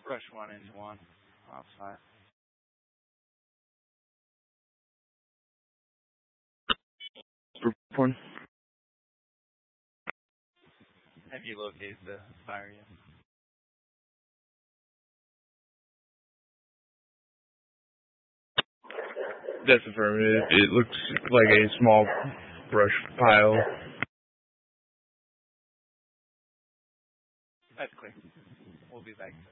Brush 1 into 1. Outside. Report. Have you located the fire yet? That's affirmative. It looks like a small brush pile. That's clear. We'll be back.